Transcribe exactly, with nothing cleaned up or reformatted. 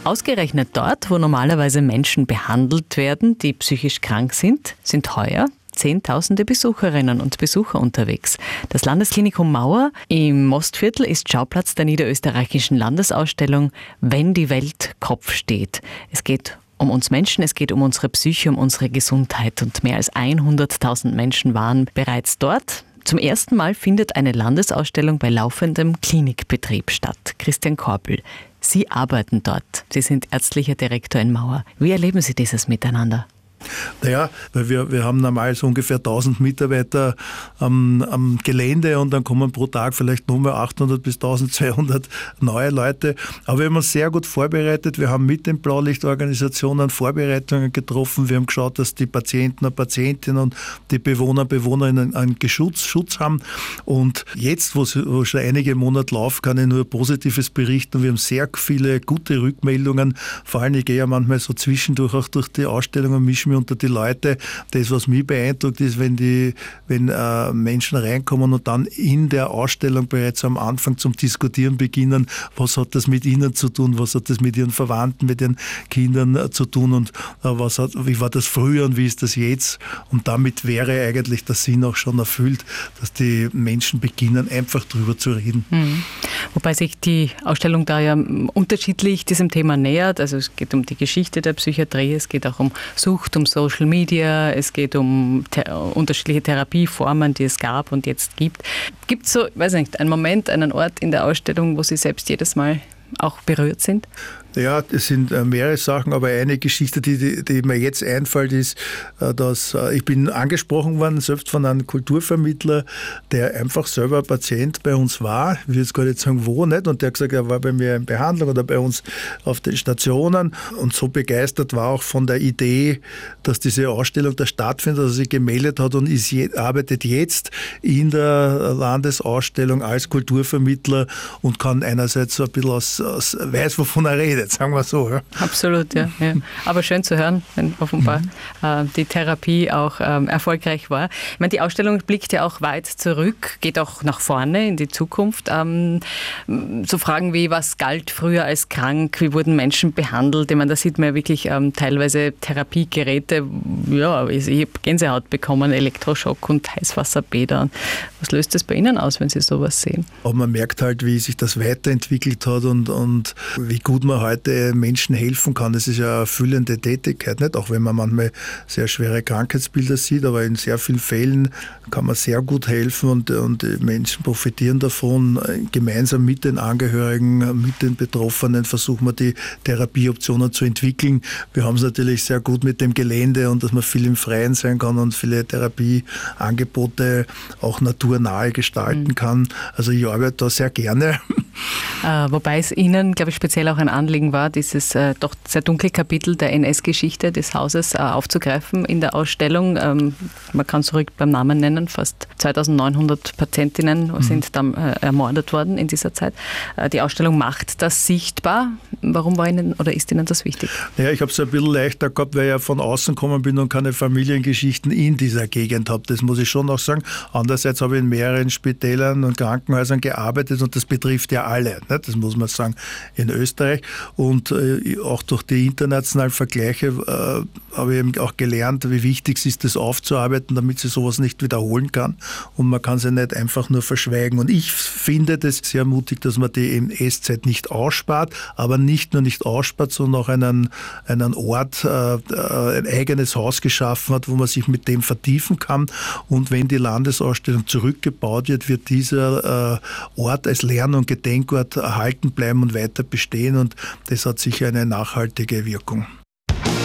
Ausgerechnet dort, wo normalerweise Menschen behandelt werden, die psychisch krank sind, sind heuer Zehntausende Besucherinnen und Besucher unterwegs. Das Landesklinikum Mauer im Mostviertel ist Schauplatz der niederösterreichischen Landesausstellung Wenn die Welt Kopf steht. Es geht um uns Menschen, es geht um unsere Psyche, um unsere Gesundheit und mehr als hunderttausend Menschen waren bereits dort. Zum ersten Mal findet eine Landesausstellung bei laufendem Klinikbetrieb statt. Christian Korpel, Sie arbeiten dort. Sie sind ärztlicher Direktor in Mauer. Wie erleben Sie dieses Miteinander? Naja, weil wir, wir haben normal so ungefähr tausend Mitarbeiter am, am Gelände und dann kommen pro Tag vielleicht nur mal achthundert bis eintausendzweihundert neue Leute. Aber wir haben uns sehr gut vorbereitet. Wir haben mit den Blaulichtorganisationen Vorbereitungen getroffen. Wir haben geschaut, dass die Patienten und Patientinnen und die Bewohner und Bewohnerinnen einen Schutz, Schutz haben. Und jetzt, wo es schon einige Monate läuft, kann ich nur Positives berichten. Wir haben sehr viele gute Rückmeldungen. Vor allem, ich gehe ja manchmal so zwischendurch auch durch die Ausstellung und mische mich unter die Leute. Das, was mich beeindruckt, ist, wenn die, wenn äh, Menschen reinkommen und dann in der Ausstellung bereits am Anfang zum Diskutieren beginnen, was hat das mit ihnen zu tun, was hat das mit ihren Verwandten, mit ihren Kindern äh, zu tun und äh, was hat, wie war das früher und wie ist das jetzt? Und damit wäre eigentlich der Sinn auch schon erfüllt, dass die Menschen beginnen, einfach drüber zu reden. Mhm. Wobei sich die Ausstellung da ja unterschiedlich diesem Thema nähert. Also es geht um die Geschichte der Psychiatrie, es geht auch um Sucht, um Social Media, es geht um te- unterschiedliche Therapieformen, die es gab und jetzt gibt. Gibt es so, weiß nicht, einen Moment, einen Ort in der Ausstellung, wo Sie selbst jedes Mal auch berührt sind? Ja, es sind mehrere Sachen, aber eine Geschichte, die, die, die mir jetzt einfällt, ist, dass ich bin angesprochen worden, selbst von einem Kulturvermittler, der einfach selber Patient bei uns war. Ich will jetzt gar nicht sagen, wo nicht. Und der hat gesagt, er war bei mir in Behandlung oder bei uns auf den Stationen und so begeistert war auch von der Idee, dass diese Ausstellung da stattfindet, dass er sich gemeldet hat und ist, arbeitet jetzt in der Landesausstellung als Kulturvermittler und kann einerseits so ein bisschen aus, aus weiß, wovon er redet. Sagen wir so. Ja. Absolut, ja, ja. Aber schön zu hören, wenn offenbar mhm. äh, die Therapie auch ähm, erfolgreich war. Ich meine, die Ausstellung blickt ja auch weit zurück, geht auch nach vorne in die Zukunft. Ähm, so Fragen wie, was galt früher als krank, wie wurden Menschen behandelt? Ich meine, da sieht man ja wirklich ähm, teilweise Therapiegeräte, ja, ich, ich habe Gänsehaut bekommen, Elektroschock und Heißwasserbäder. Was löst das bei Ihnen aus, wenn Sie sowas sehen? Aber man merkt halt, wie sich das weiterentwickelt hat und, und wie gut man heute Menschen helfen kann. Das ist ja eine erfüllende Tätigkeit, nicht? Auch wenn man manchmal sehr schwere Krankheitsbilder sieht, aber in sehr vielen Fällen kann man sehr gut helfen und, und die Menschen profitieren davon. Gemeinsam mit den Angehörigen, mit den Betroffenen versuchen wir die Therapieoptionen zu entwickeln. Wir haben es natürlich sehr gut mit dem Gelände und dass man viel im Freien sein kann und viele Therapieangebote auch naturnahe gestalten mhm. kann. Also ich arbeite da sehr gerne. Äh, wobei es Ihnen, glaube ich, speziell auch ein Anliegen war, dieses äh, doch sehr dunkle Kapitel der N S-Geschichte des Hauses äh, aufzugreifen in der Ausstellung. Ähm, man kann es zurück beim Namen nennen, fast zweitausendneunhundert Patientinnen mhm. sind dann äh, ermordet worden in dieser Zeit. Äh, die Ausstellung macht das sichtbar. Warum war Ihnen oder ist Ihnen das wichtig? Ja, ich habe es ein bisschen leichter gehabt, weil ich ja von außen gekommen bin und keine Familiengeschichten in dieser Gegend habe. Das muss ich schon noch sagen. Andererseits habe ich in mehreren Spitälern und Krankenhäusern gearbeitet und das betrifft ja alle, ne? Das muss man sagen, in Österreich. Und äh, auch durch die internationalen Vergleiche äh, habe ich eben auch gelernt, wie wichtig es ist, das aufzuarbeiten, damit sich sowas nicht wiederholen kann. Und man kann sie nicht einfach nur verschweigen. Und ich finde das sehr mutig, dass man die M S-Zeit nicht ausspart, aber nicht nur nicht ausspart, sondern auch einen, einen Ort, äh, ein eigenes Haus geschaffen hat, wo man sich mit dem vertiefen kann. Und wenn die Landesausstellung zurückgebaut wird, wird dieser äh, Ort als Lern- und Gedenkort erhalten bleiben und weiter bestehen und das hat sicher eine nachhaltige Wirkung.